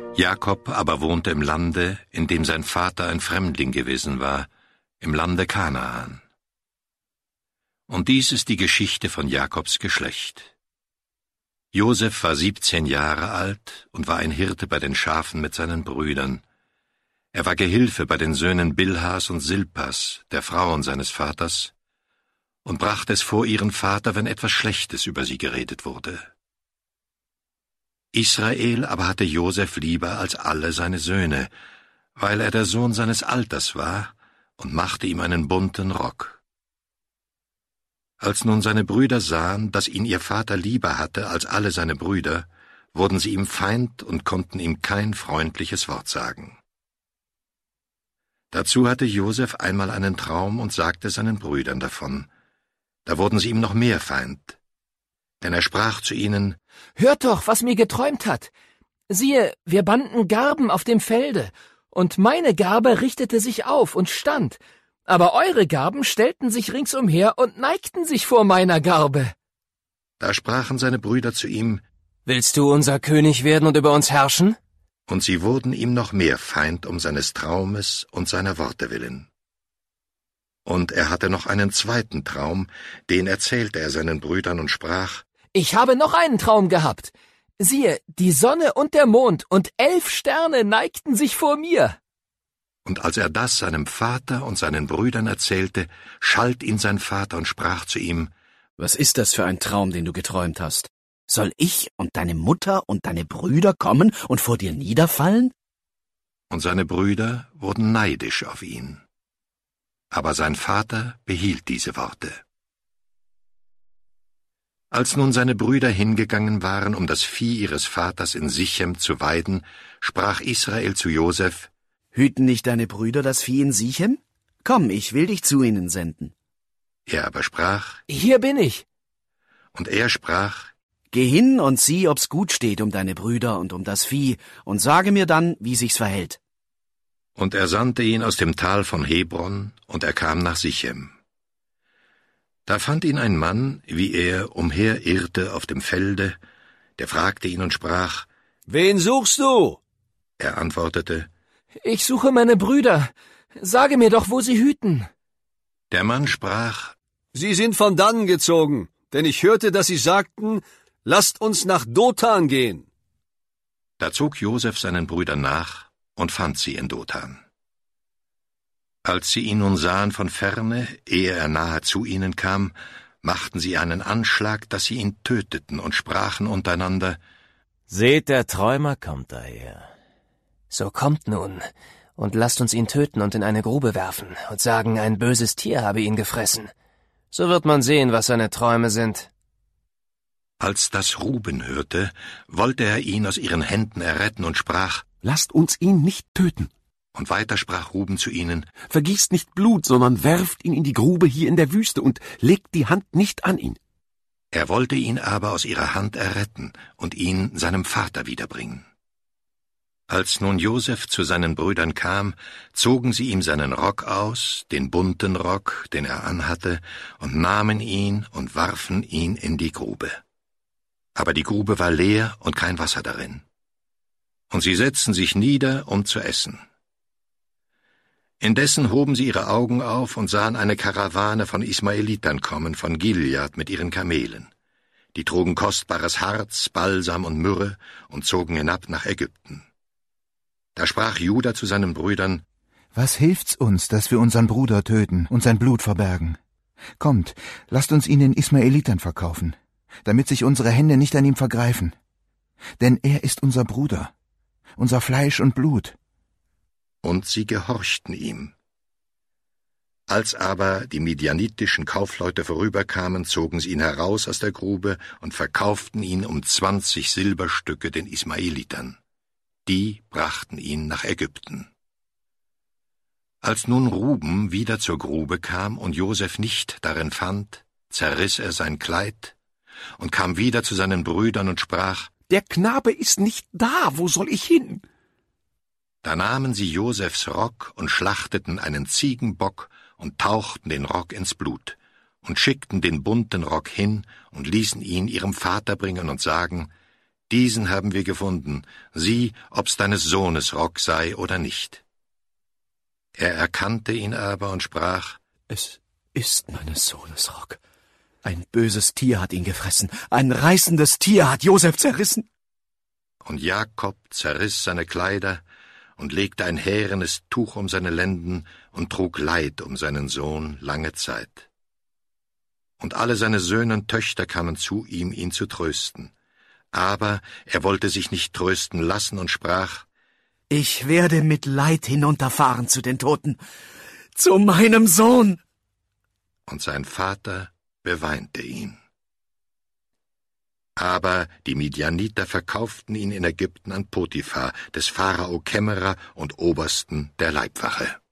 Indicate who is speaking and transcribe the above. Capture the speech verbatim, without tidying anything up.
Speaker 1: Jakob aber wohnte im Lande, in dem sein Vater ein Fremdling gewesen war, im Lande Kanaan. Und dies ist die Geschichte von Jakobs Geschlecht. Josef war siebzehn Jahre alt und war ein Hirte bei den Schafen mit seinen Brüdern. Er war Gehilfe bei den Söhnen Bilhas und Silpas, der Frauen seines Vaters, und brachte es vor ihren Vater, wenn etwas Schlechtes über sie geredet wurde. Israel aber hatte Josef lieber als alle seine Söhne, weil er der Sohn seines Alters war, und machte ihm einen bunten Rock. Als nun seine Brüder sahen, dass ihn ihr Vater lieber hatte als alle seine Brüder, wurden sie ihm Feind und konnten ihm kein freundliches Wort sagen. Dazu hatte Josef einmal einen Traum und sagte seinen Brüdern davon. Da wurden sie ihm noch mehr Feind. Denn er sprach zu ihnen:
Speaker 2: »Hört doch, was mir geträumt hat. Siehe, wir banden Garben auf dem Felde, und meine Garbe richtete sich auf und stand, aber eure Garben stellten sich ringsumher und neigten sich vor meiner Garbe.«
Speaker 1: Da sprachen seine Brüder zu ihm:
Speaker 3: »Willst du unser König werden und über uns herrschen?«
Speaker 1: Und sie wurden ihm noch mehr Feind um seines Traumes und seiner Worte willen. Und er hatte noch einen zweiten Traum, den erzählte er seinen Brüdern und sprach:
Speaker 2: »Ich habe noch einen Traum gehabt. Siehe, die Sonne und der Mond und elf Sterne neigten sich vor mir.«
Speaker 1: Und als er das seinem Vater und seinen Brüdern erzählte, schalt ihn sein Vater und sprach zu ihm:
Speaker 4: »Was ist das für ein Traum, den du geträumt hast? Soll ich und deine Mutter und deine Brüder kommen und vor dir niederfallen?«
Speaker 1: Und seine Brüder wurden neidisch auf ihn. Aber sein Vater behielt diese Worte. Als nun seine Brüder hingegangen waren, um das Vieh ihres Vaters in Sichem zu weiden, sprach Israel zu Josef:
Speaker 4: »Hüten nicht deine Brüder das Vieh in Sichem? Komm, ich will dich zu ihnen senden.«
Speaker 1: Er aber sprach:
Speaker 2: »Hier bin ich.«
Speaker 1: Und er sprach:
Speaker 4: »Geh hin und sieh, ob's gut steht um deine Brüder und um das Vieh, und sage mir dann, wie sich's verhält.«
Speaker 1: Und er sandte ihn aus dem Tal von Hebron, und er kam nach Sichem. Da fand ihn ein Mann, wie er umherirrte auf dem Felde, der fragte ihn und sprach:
Speaker 5: »Wen suchst du?«
Speaker 1: Er antwortete:
Speaker 2: »Ich suche meine Brüder. Sage mir doch, wo sie hüten.«
Speaker 1: Der Mann sprach:
Speaker 5: »Sie sind von dannen gezogen, denn ich hörte, dass sie sagten, lasst uns nach Dothan gehen.«
Speaker 1: Da zog Josef seinen Brüdern nach und fand sie in Dothan. Als sie ihn nun sahen von ferne, ehe er nahe zu ihnen kam, machten sie einen Anschlag, dass sie ihn töteten, und sprachen untereinander:
Speaker 3: »Seht, der Träumer kommt daher.
Speaker 2: So kommt nun, und lasst uns ihn töten und in eine Grube werfen und sagen, ein böses Tier habe ihn gefressen. So wird man sehen, was seine Träume sind.«
Speaker 1: Als das Ruben hörte, wollte er ihn aus ihren Händen erretten und sprach:
Speaker 6: »Lasst uns ihn nicht töten.«
Speaker 1: Und weiter sprach Ruben zu ihnen:
Speaker 6: »Vergießt nicht Blut, sondern werft ihn in die Grube hier in der Wüste und legt die Hand nicht an ihn.«
Speaker 1: Er wollte ihn aber aus ihrer Hand erretten und ihn seinem Vater wiederbringen. Als nun Josef zu seinen Brüdern kam, zogen sie ihm seinen Rock aus, den bunten Rock, den er anhatte, und nahmen ihn und warfen ihn in die Grube. Aber die Grube war leer und kein Wasser darin. Und sie setzten sich nieder, um zu essen. Indessen hoben sie ihre Augen auf und sahen eine Karawane von Ismaelitern kommen, von Gilead mit ihren Kamelen. Die trugen kostbares Harz, Balsam und Myrrhe und zogen hinab nach Ägypten. Da sprach Juda zu seinen Brüdern:
Speaker 7: »Was hilft's uns, dass wir unseren Bruder töten und sein Blut verbergen? Kommt, lasst uns ihn den Ismaelitern verkaufen, damit sich unsere Hände nicht an ihm vergreifen. Denn er ist unser Bruder, unser Fleisch und Blut.«
Speaker 1: Und sie gehorchten ihm. Als aber die midianitischen Kaufleute vorüberkamen, zogen sie ihn heraus aus der Grube und verkauften ihn um zwanzig Silberstücke den Ismaelitern. Die brachten ihn nach Ägypten. Als nun Ruben wieder zur Grube kam und Josef nicht darin fand, zerriss er sein Kleid und kam wieder zu seinen Brüdern und sprach:
Speaker 6: »Der Knabe ist nicht da, wo soll ich hin?«
Speaker 1: Da nahmen sie Josefs Rock und schlachteten einen Ziegenbock und tauchten den Rock ins Blut und schickten den bunten Rock hin und ließen ihn ihrem Vater bringen und sagen: Diesen haben wir gefunden, sieh, ob's deines Sohnes Rock sei oder nicht. Er erkannte ihn aber und sprach,
Speaker 4: Es ist meines Sohnes Rock. Ein böses Tier hat ihn gefressen, ein reißendes Tier hat Josef zerrissen.
Speaker 1: Und Jakob zerriss seine Kleider und legte ein härenes Tuch um seine Lenden und trug Leid um seinen Sohn lange Zeit. Und alle seine Söhne und Töchter kamen zu ihm, ihn zu trösten. Aber er wollte sich nicht trösten lassen und sprach,
Speaker 4: Ich werde mit Leid hinunterfahren zu den Toten, zu meinem Sohn.
Speaker 1: Und sein Vater beweinte ihn. Aber die Midianiter verkauften ihn in Ägypten an Potiphar, des Pharao Kämmerer und Obersten der Leibwache.